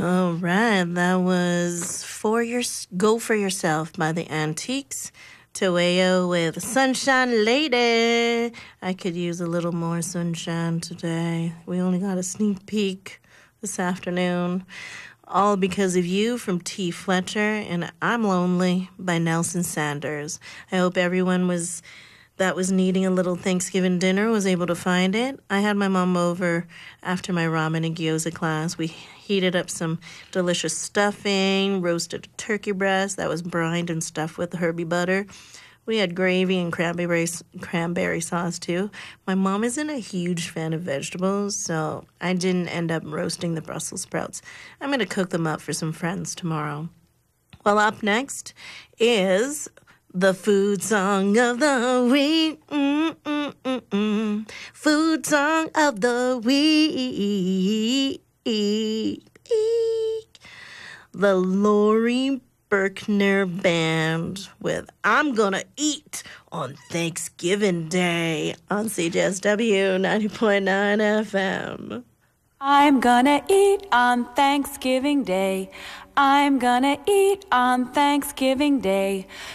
All right, that was Go For Yourself by the Antiques. Toeo with Sunshine Lady. I could use a little more sunshine today. We only got a sneak peek this afternoon. All because of you from T. Fletcher and I'm Lonely by Nelson Sanders. I hope everyone that was needing a little Thanksgiving dinner was able to find it. I had my mom over after my ramen and gyoza class. We heated up some delicious stuffing, roasted a turkey breast that was brined and stuffed with Herbie butter. We had gravy and cranberry sauce too. My mom isn't a huge fan of vegetables, so I didn't end up roasting the Brussels sprouts. I'm going to cook them up for some friends tomorrow. Well, up next is the food song of the week. Food song of the week. The Lori Berkner Band with I'm Gonna Eat on Thanksgiving Day on CJSW 90.9 FM. I'm gonna eat on Thanksgiving Day. I'm gonna eat on Thanksgiving Day.